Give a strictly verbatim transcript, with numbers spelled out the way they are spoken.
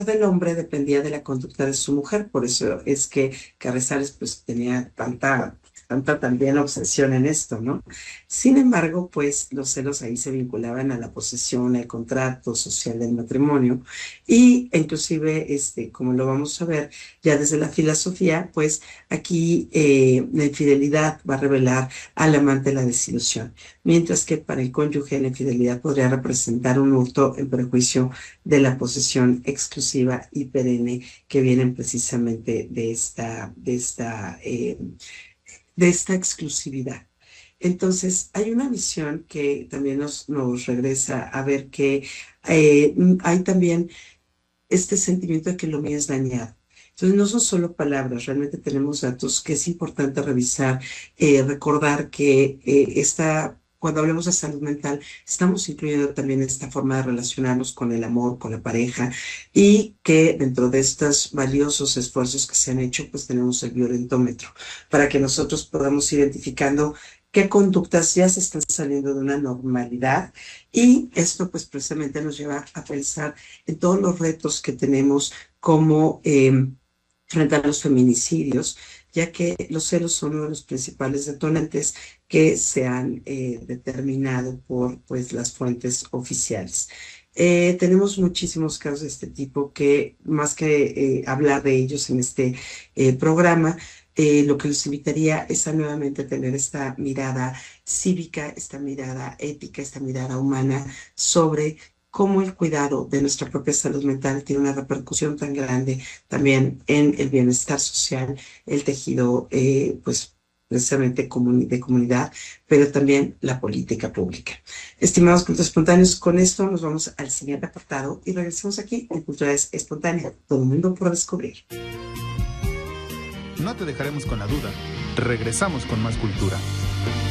del hombre dependía de la conducta de su mujer, por eso es que Carrizales pues tenía tanta, tanta también obsesión en esto, ¿no? Sin embargo, pues los celos ahí se vinculaban a la posesión, al contrato social del matrimonio y inclusive, este, como lo vamos a ver ya desde la filosofía, pues aquí eh, la infidelidad va a revelar al amante la desilusión, mientras que para el cónyuge la infidelidad podría representar un hurto en perjuicio de la posesión exclusiva y perenne que vienen precisamente de esta, de esta, eh, de esta exclusividad. Entonces, hay una visión que también nos, nos regresa a ver que eh, hay también este sentimiento de que lo mío es dañado. Entonces, no son solo palabras, realmente tenemos datos que es importante revisar, eh, recordar que eh, esta, cuando hablamos de salud mental, estamos incluyendo también esta forma de relacionarnos con el amor, con la pareja, y que dentro de estos valiosos esfuerzos que se han hecho, pues tenemos el violentómetro, para que nosotros podamos ir identificando qué conductas ya se están saliendo de una normalidad y esto pues precisamente nos lleva a pensar en todos los retos que tenemos como eh, frente a los feminicidios, ya que los celos son uno de los principales detonantes que se han eh, determinado por pues, las fuentes oficiales. Eh, tenemos muchísimos casos de este tipo que más que eh, hablar de ellos en este eh, programa, eh, lo que los invitaría es a nuevamente tener esta mirada cívica, esta mirada ética, esta mirada humana sobre cómo el cuidado de nuestra propia salud mental tiene una repercusión tan grande también en el bienestar social, el tejido, eh, pues precisamente comuni- de comunidad, pero también la política pública. Estimados cultos espontáneos, con esto nos vamos al siguiente apartado y regresamos aquí en Cultura Espontánea, todo el mundo por descubrir. No te dejaremos con la duda. Regresamos con más cultura.